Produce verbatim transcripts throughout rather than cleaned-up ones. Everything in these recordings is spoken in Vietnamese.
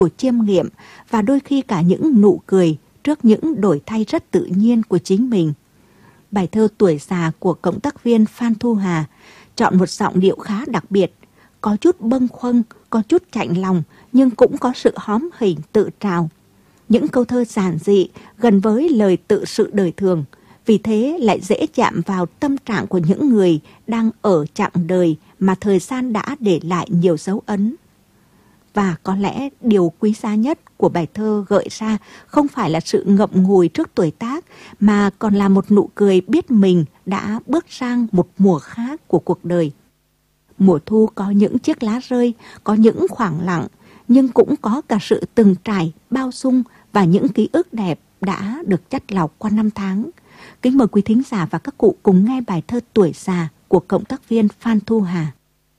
của chiêm nghiệm và đôi khi cả những nụ cười trước những đổi thay rất tự nhiên của chính mình. Bài thơ Tuổi già của cộng tác viên Phan Thu Hà chọn một giọng điệu khá đặc biệt, có chút bâng khuâng, có chút chạnh lòng, nhưng cũng có sự hóm hỉnh tự trào. Những câu thơ giản dị, gần với lời tự sự đời thường, vì thế lại dễ chạm vào tâm trạng của những người đang ở chặng đời mà thời gian đã để lại nhiều dấu ấn. Và có lẽ điều quý giá nhất của bài thơ gợi ra không phải là sự ngậm ngùi trước tuổi tác, mà còn là một nụ cười biết mình đã bước sang một mùa khác của cuộc đời. Mùa thu có những chiếc lá rơi, có những khoảng lặng, nhưng cũng có cả sự từng trải, bao dung và những ký ức đẹp đã được chắt lọc qua năm tháng. Kính mời quý thính giả và các cụ cùng nghe bài thơ Tuổi già của cộng tác viên Phan Thu Hà.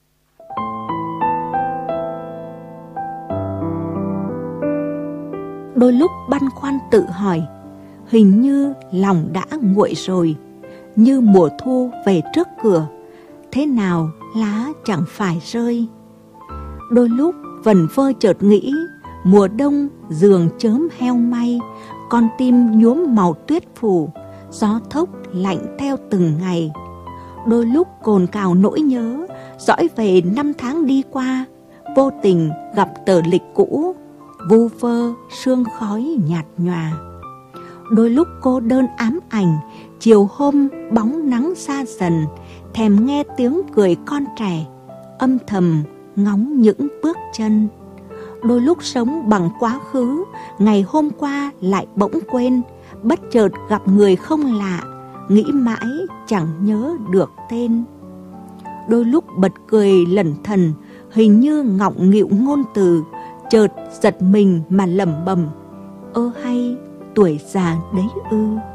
Đôi lúc băn khoăn tự hỏi, hình như lòng đã nguội rồi, như mùa thu về trước cửa, thế nào lá chẳng phải rơi. Đôi lúc vẩn vơ chợt nghĩ, mùa đông giường chớm heo may, con tim nhuốm màu tuyết phủ, gió thốc lạnh theo từng ngày. Đôi lúc cồn cào nỗi nhớ, dõi về năm tháng đi qua, vô tình gặp tờ lịch cũ, vu vơ sương khói nhạt nhòa. Đôi lúc cô đơn ám ảnh, chiều hôm bóng nắng xa dần, thèm nghe tiếng cười con trẻ, âm thầm ngóng những bước chân. Đôi lúc sống bằng quá khứ, ngày hôm qua lại bỗng quên, bất chợt gặp người không lạ, nghĩ mãi chẳng nhớ được tên. Đôi lúc bật cười lẩn thần, hình như ngọng nghịu ngôn từ, chợt giật mình mà lẩm bẩm, ơ hay tuổi già đấy ư.